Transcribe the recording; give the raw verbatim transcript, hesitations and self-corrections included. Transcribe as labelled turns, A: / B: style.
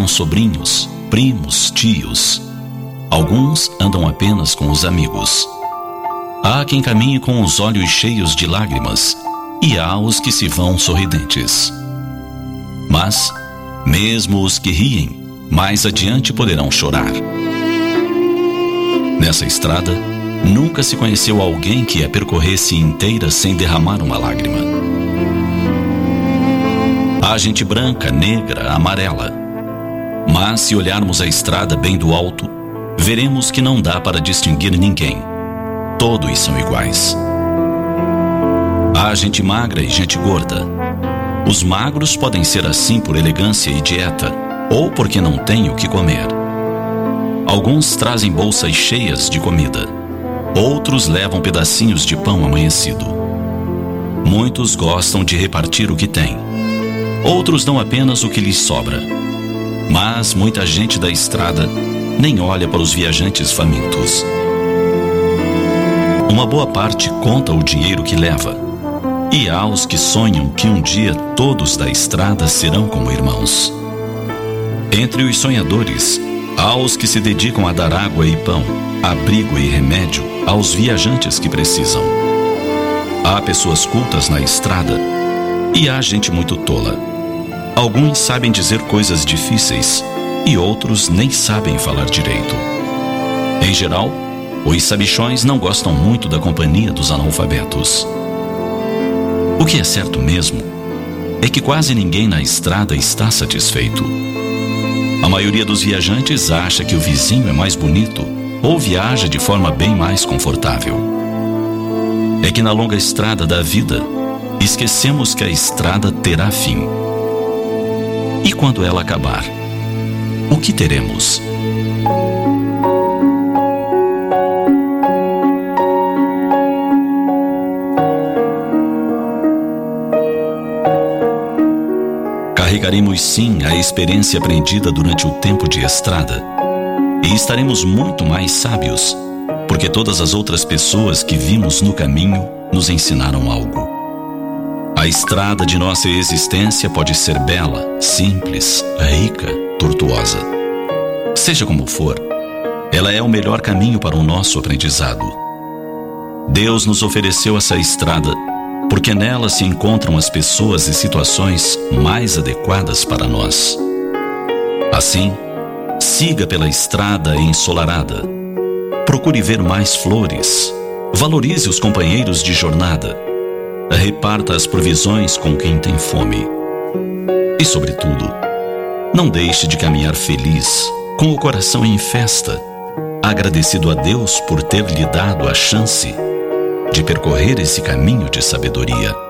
A: sobrinhos, primos, tios. Alguns andam apenas com os amigos. Há quem caminhe com os olhos cheios de lágrimas, e há os que se vão sorridentes. Mas, mesmo os que riem, mais adiante poderão chorar. Nessa estrada, nunca se conheceu alguém que a percorresse inteira sem derramar uma lágrima. Há gente branca, negra, amarela. Mas se olharmos a estrada bem do alto, veremos que não dá para distinguir ninguém. Todos são iguais. Há gente magra e gente gorda. Os magros podem ser assim por elegância e dieta, ou porque não têm o que comer. Alguns trazem bolsas cheias de comida. Outros levam pedacinhos de pão amanhecido. Muitos gostam de repartir o que têm. Outros dão apenas o que lhes sobra. Mas muita gente da estrada nem olha para os viajantes famintos. Uma boa parte conta o dinheiro que leva. E há os que sonham que um dia todos da estrada serão como irmãos. Entre os sonhadores, há os que se dedicam a dar água e pão, abrigo e remédio aos viajantes que precisam. Há pessoas cultas na estrada e há gente muito tola. Alguns sabem dizer coisas difíceis e outros nem sabem falar direito. Em geral, os sabichões não gostam muito da companhia dos analfabetos. O que é certo mesmo é que quase ninguém na estrada está satisfeito. A maioria dos viajantes acha que o vizinho é mais bonito ou viaja de forma bem mais confortável. É que na longa estrada da vida, esquecemos que a estrada terá fim. E quando ela acabar, o que teremos? Carregaremos sim a experiência aprendida durante o tempo de estrada e estaremos muito mais sábios, porque todas as outras pessoas que vimos no caminho nos ensinaram algo. A estrada de nossa existência pode ser bela, simples, rica, tortuosa. Seja como for, ela é o melhor caminho para o nosso aprendizado. Deus nos ofereceu essa estrada porque nela se encontram as pessoas e situações mais adequadas para nós. Assim, siga pela estrada ensolarada. Procure ver mais flores. Valorize os companheiros de jornada. Reparta as provisões com quem tem fome. E, sobretudo, não deixe de caminhar feliz, com o coração em festa, agradecido a Deus por ter lhe dado a chance de percorrer esse caminho de sabedoria.